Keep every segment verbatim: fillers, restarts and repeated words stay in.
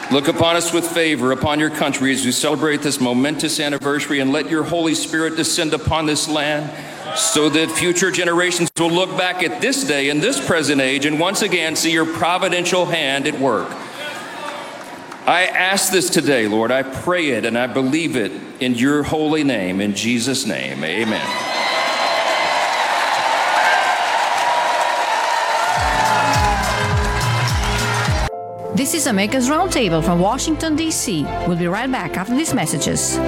Look upon us with favor, upon your country as we celebrate this momentous anniversary, and let your Holy Spirit descend upon this land so that future generations will look back at this day in this present age and once again see your providential hand at work. I ask this today, Lord. I pray it and I believe it in your holy name. In Jesus' name, amen. This is America's Roundtable from Washington, D C We'll be right back after these messages.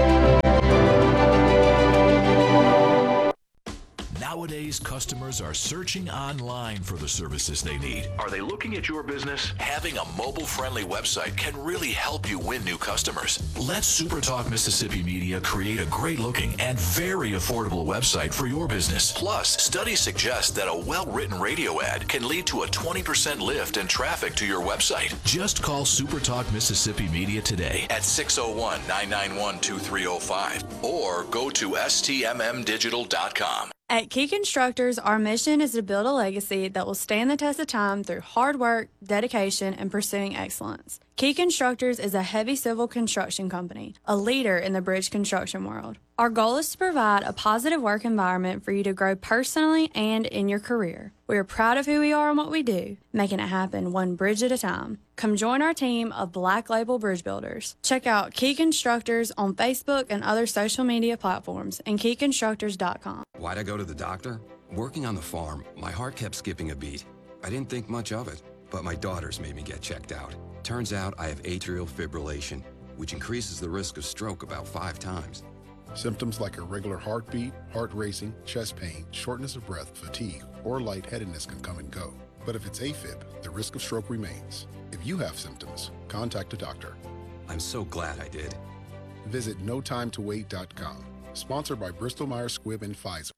Nowadays, customers are searching online for the services they need. Are they looking at your business? Having a mobile-friendly website can really help you win new customers. Let SuperTalk Mississippi Media create a great-looking and very affordable website for your business. Plus, studies suggest that a well-written radio ad can lead to a twenty percent lift in traffic to your website. Just call SuperTalk Mississippi Media today at six oh one, nine nine one, two three oh five or go to S T M M digital dot com. At Key Constructors, our mission is to build a legacy that will stand the test of time through hard work, dedication, and pursuing excellence. Key Constructors is a heavy civil construction company, a leader in the bridge construction world. Our goal is to provide a positive work environment for you to grow personally and in your career. We are proud of who we are and what we do, making it happen one bridge at a time. Come join our team of Black Label Bridge Builders. Check out Key Constructors on Facebook and other social media platforms and key constructors dot com. Why'd I go to the doctor? Working on the farm, my heart kept skipping a beat. I didn't think much of it, but my daughters made me get checked out. Turns out I have atrial fibrillation, which increases the risk of stroke about five times. Symptoms like irregular heartbeat, heart racing, chest pain, shortness of breath, fatigue, or lightheadedness can come and go. But if it's AFib, the risk of stroke remains. If you have symptoms, contact a doctor. I'm so glad I did. Visit no time to wait dot com. Sponsored by Bristol Myers Squibb and Pfizer.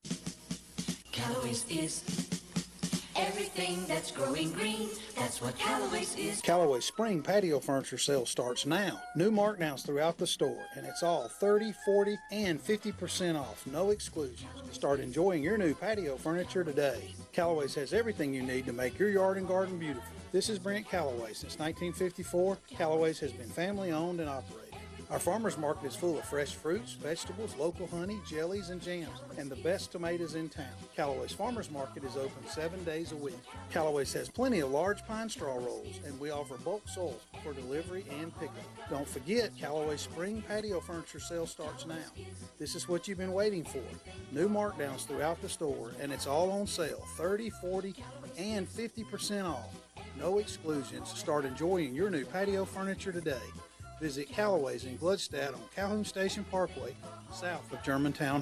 Callaway's is everything that's growing green. That's what Callaway's is. Callaway's spring patio furniture sale starts now. New markdowns throughout the store, and it's all thirty, forty, and fifty percent off. No exclusions. Start enjoying your new patio furniture today. Callaway's has everything you need to make your yard and garden beautiful. This is Brent Callaway. Since nineteen fifty-four, Callaway's has been family owned and operated. Our farmers market is full of fresh fruits, vegetables, local honey, jellies, and jams, and the best tomatoes in town. Callaway's Farmers Market is open seven days a week. Callaway's has plenty of large pine straw rolls, and we offer bulk soil for delivery and pickup. Don't forget, Callaway's spring patio furniture sale starts now. This is what you've been waiting for. New markdowns throughout the store, and it's all on sale, thirty, forty, and fifty percent off. No exclusions. Start enjoying your new patio furniture today. Visit Callaway's in Gladstad on Calhoun Station Parkway, south of Germantown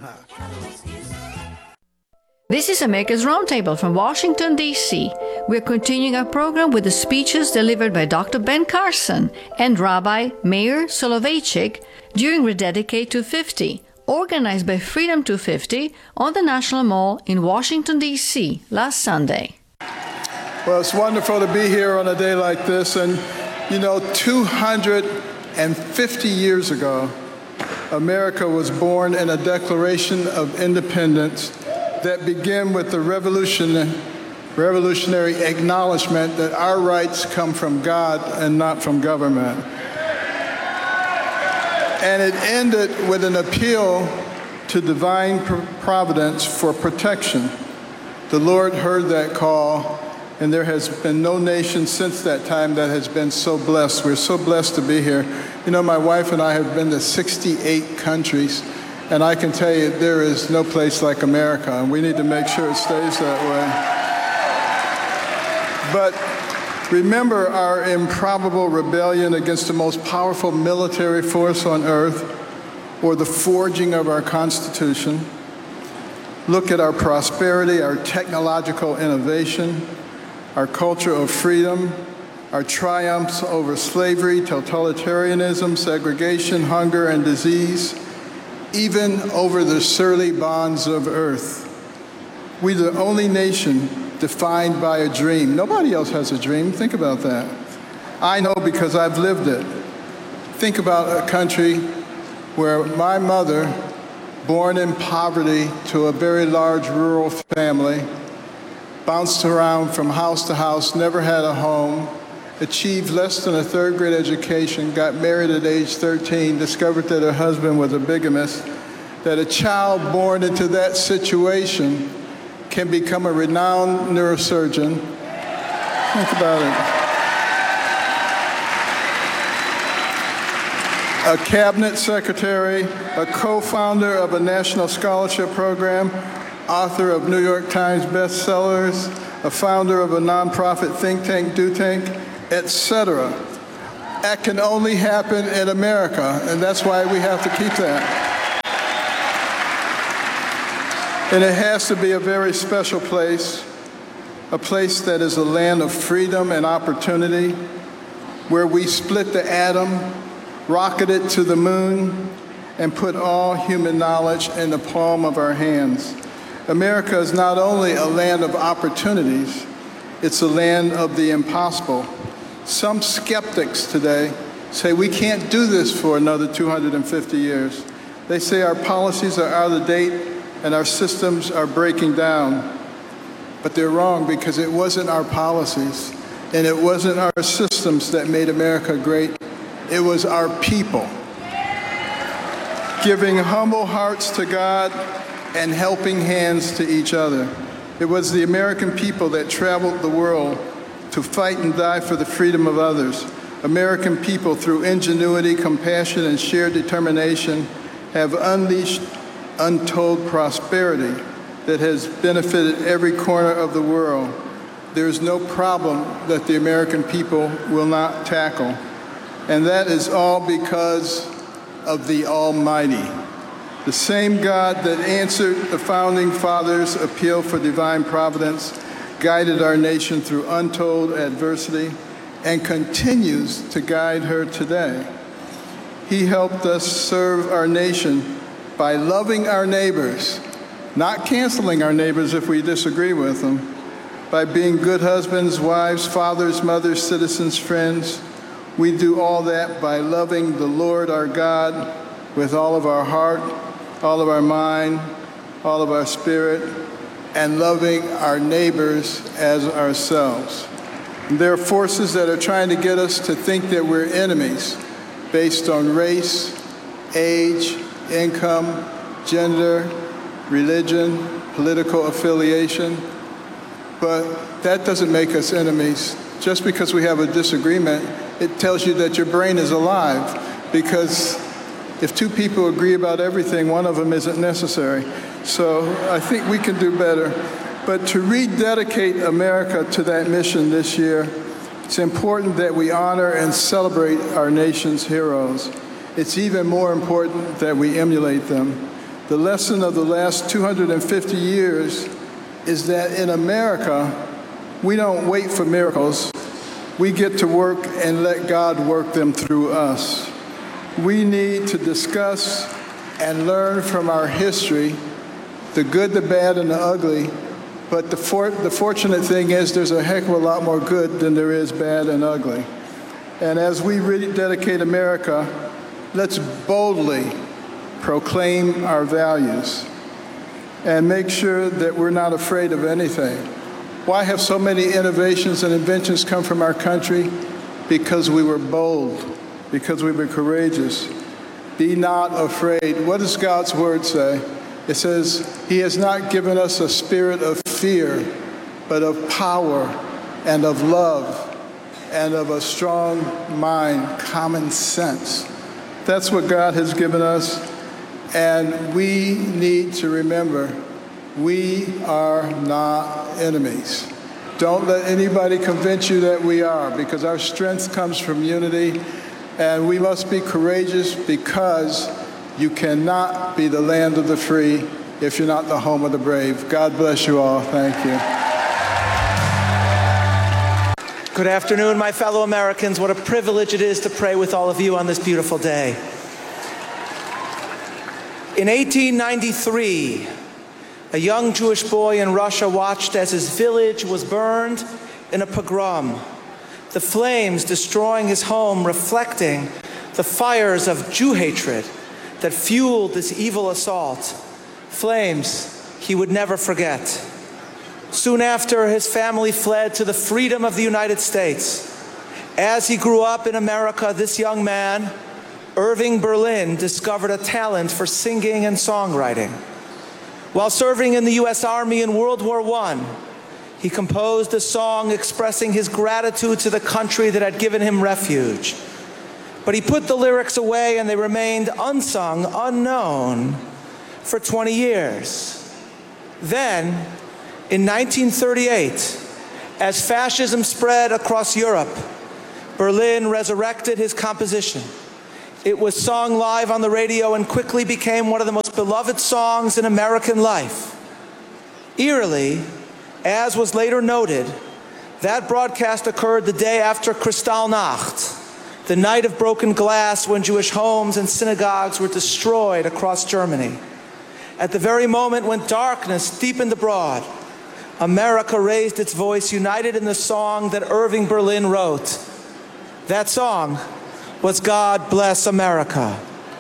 High. This is America's Roundtable from Washington, D C We're continuing our program with the speeches delivered by Doctor Ben Carson and Rabbi Meir Soloveichik during Rededicate two fifty, organized by Freedom two fifty on the National Mall in Washington, D C last Sunday. Well, it's wonderful to be here on a day like this. And, you know, two hundred fifty years ago, America was born in a Declaration of Independence that began with the revolution, revolutionary acknowledgement that our rights come from God and not from government. And it ended with an appeal to divine providence for protection. The Lord heard that call, and there has been no nation since that time that has been so blessed. We're so blessed to be here. You know, my wife and I have been to sixty-eight countries, and I can tell you there is no place like America, and we need to make sure it stays that way. But remember our improbable rebellion against the most powerful military force on earth, or the forging of our Constitution. Look at our prosperity, our technological innovation, our culture of freedom, our triumphs over slavery, totalitarianism, segregation, hunger, and disease, even over the surly bonds of earth. We're the only nation defined by a dream. Nobody else has a dream. Think about that. I know because I've lived it. Think about a country where my mother, born in poverty to a very large rural family, bounced around from house to house, never had a home, achieved less than a third grade education, got married at age thirteen, discovered that her husband was a bigamist, that a child born into that situation can become a renowned neurosurgeon. Think about it. A cabinet secretary, a co-founder of a national scholarship program, author of New York Times bestsellers, a founder of a nonprofit think tank, Do Tank, et cetera. That can only happen in America, and that's why we have to keep that. And it has to be a very special place, a place that is a land of freedom and opportunity, where we split the atom, rocket it to the moon, and put all human knowledge in the palm of our hands. America is not only a land of opportunities, it's a land of the impossible. Some skeptics today say we can't do this for another two hundred fifty years. They say our policies are out of date and our systems are breaking down. But they're wrong, because it wasn't our policies and it wasn't our systems that made America great. It was our people, giving humble hearts to God and helping hands to each other. It was the American people that traveled the world to fight and die for the freedom of others. American people, through ingenuity, compassion, and sheer determination, have unleashed untold prosperity that has benefited every corner of the world. There is no problem that the American people will not tackle. And that is all because of the Almighty. The same God that answered the Founding Fathers' appeal for divine providence, guided our nation through untold adversity, and continues to guide her today. He helped us serve our nation by loving our neighbors, not canceling our neighbors if we disagree with them, by being good husbands, wives, fathers, mothers, citizens, friends. We do all that by loving the Lord our God with all of our heart, all of our mind, all of our spirit, and loving our neighbors as ourselves. And there are forces that are trying to get us to think that we're enemies based on race, age, income, gender, religion, political affiliation. But that doesn't make us enemies. Just because we have a disagreement, it tells you that your brain is alive, because if two people agree about everything, one of them isn't necessary. So I think we can do better. But to rededicate America to that mission this year, it's important that we honor and celebrate our nation's heroes. It's even more important that we emulate them. The lesson of the last two hundred fifty years is that in America, we don't wait for miracles. We get to work and let God work them through us. We need to discuss and learn from our history, the good, the bad, and the ugly. But the, for, the fortunate thing is there's a heck of a lot more good than there is bad and ugly. And as we rededicate America, let's boldly proclaim our values and make sure that we're not afraid of anything. Why have so many innovations and inventions come from our country? Because we were bold, because we were courageous. Be not afraid. What does God's word say? It says, He has not given us a spirit of fear, but of power and of love and of a strong mind, common sense. That's what God has given us. And we need to remember, we are not enemies. Don't let anybody convince you that we are, because our strength comes from unity, and we must be courageous, because you cannot be the land of the free if you're not the home of the brave. God bless you all. Thank you. Good afternoon, my fellow Americans. What a privilege it is to pray with all of you on this beautiful day. In eighteen ninety-three, a young Jewish boy in Russia watched as his village was burned in a pogrom, the flames destroying his home, reflecting the fires of Jew hatred that fueled this evil assault, flames he would never forget. Soon after, his family fled to the freedom of the United States, As he grew up in America, this young man, Irving Berlin, discovered a talent for singing and songwriting. While serving in the U S Army in World War One, he composed a song expressing his gratitude to the country that had given him refuge. But he put the lyrics away and they remained unsung, unknown for twenty years. Then, in nineteen thirty-eight, as fascism spread across Europe, Berlin resurrected his composition. It was sung live on the radio and quickly became one of the most beloved songs in American life. Eerily, as was later noted, that broadcast occurred the day after Kristallnacht, the night of broken glass when Jewish homes and synagogues were destroyed across Germany. At the very moment when darkness deepened abroad, America raised its voice, united in the song that Irving Berlin wrote. That song was God Bless America.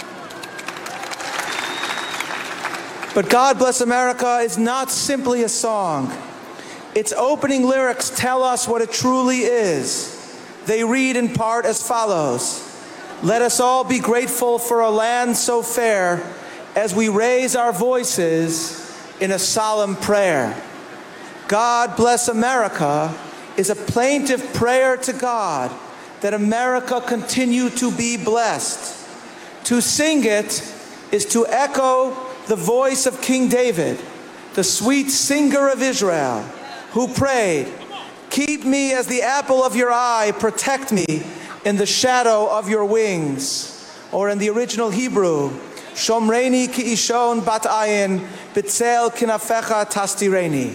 But God Bless America is not simply a song. Its opening lyrics tell us what it truly is. They read in part as follows: "Let us all be grateful for a land so fair as we raise our voices in a solemn prayer." God Bless America is a plaintive prayer to God that America continue to be blessed. To sing it is to echo the voice of King David, the sweet singer of Israel, who prayed, "Keep me as the apple of your eye, protect me in the shadow of your wings." Or in the original Hebrew, "Shomreini ki ishon bat ayin, b'tzel kinafecha tastireni."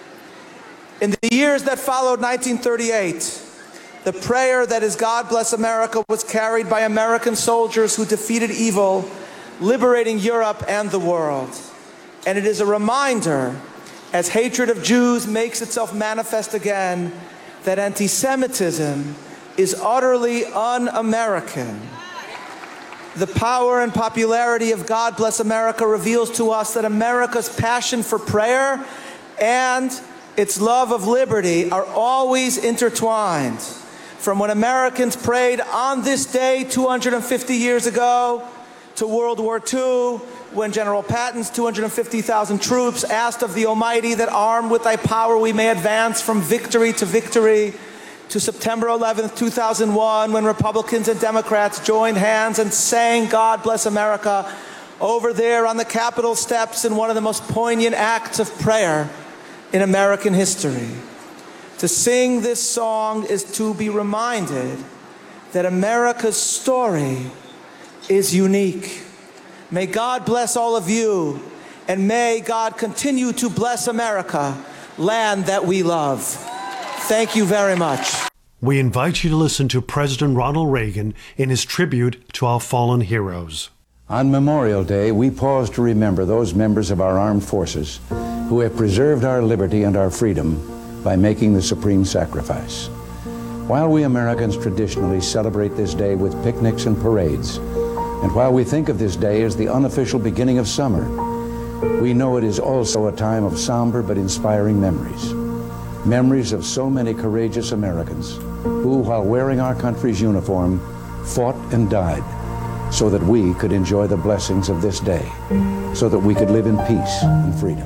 In the years that followed nineteen thirty-eight, the prayer that is God Bless America was carried by American soldiers who defeated evil, liberating Europe and the world. And it is a reminder, as hatred of Jews makes itself manifest again, that anti-Semitism is utterly un-American. The power and popularity of God Bless America reveals to us that America's passion for prayer and its love of liberty are always intertwined. From when Americans prayed on this day two hundred fifty years ago, to World War Two, when General Patton's two hundred fifty thousand troops asked of the Almighty that armed with thy power we may advance from victory to victory, to September eleventh, two thousand one, when Republicans and Democrats joined hands and sang God Bless America over there on the Capitol steps in one of the most poignant acts of prayer in American history. To sing this song is to be reminded that America's story is unique. May God bless all of you, and may God continue to bless America, land that we love. Thank you very much. We invite you to listen to President Ronald Reagan in his tribute to our fallen heroes. On Memorial Day, we pause to remember those members of our armed forces who have preserved our liberty and our freedom by making the supreme sacrifice. While we Americans traditionally celebrate this day with picnics and parades, and while we think of this day as the unofficial beginning of summer, we know it is also a time of somber but inspiring memories. Memories of so many courageous Americans who, while wearing our country's uniform, fought and died so that we could enjoy the blessings of this day, so that we could live in peace and freedom.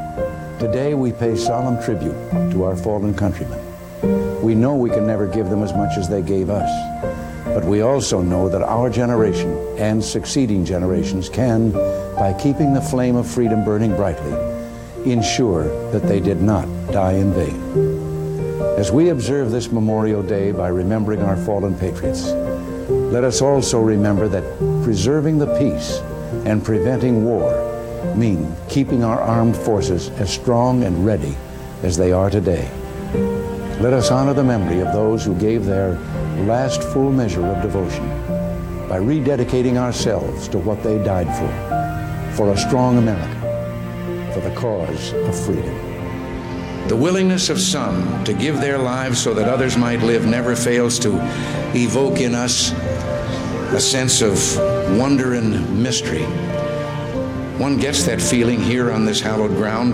Today we pay solemn tribute to our fallen countrymen. We know we can never give them as much as they gave us, but we also know that our generation and succeeding generations can, by keeping the flame of freedom burning brightly, ensure that they did not die in vain. As we observe this Memorial Day by remembering our fallen patriots, let us also remember that preserving the peace and preventing war mean keeping our armed forces as strong and ready as they are today. Let us honor the memory of those who gave their last full measure of devotion by rededicating ourselves to what they died for, for a strong America, for the cause of freedom. The willingness of some to give their lives so that others might live never fails to evoke in us a sense of wonder and mystery. One gets that feeling here on this hallowed ground.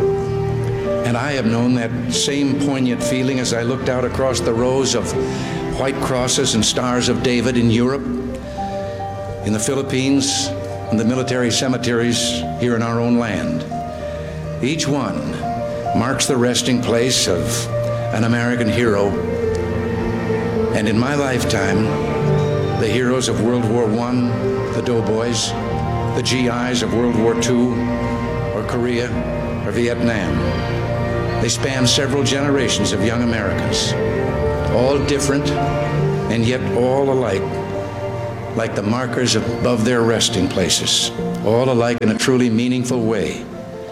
And I have known that same poignant feeling as I looked out across the rows of White Crosses and Stars of David in Europe, in the Philippines, and the military cemeteries here in our own land. Each one marks the resting place of an American hero, and in my lifetime, the heroes of World War One, the Doughboys, the G Is of World War Two, or Korea, or Vietnam. They span several generations of young Americans, all different and yet all alike, like the markers above their resting places, all alike in a truly meaningful way.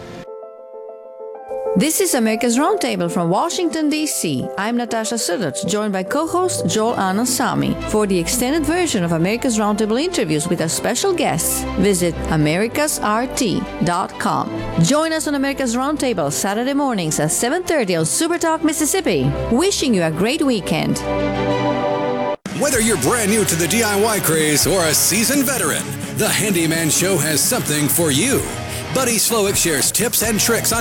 This is America's Roundtable from Washington, D C I'm Natasha Sillett, joined by co-host Joel Anand-Samy. For the extended version of America's Roundtable interviews with our special guests, visit americas r t dot com. Join us on America's Roundtable Saturday mornings at seven thirty on Supertalk, Mississippi. Wishing you a great weekend. Whether you're brand new to the D I Y craze or a seasoned veteran, the Handyman Show has something for you. Buddy Slowick shares tips and tricks on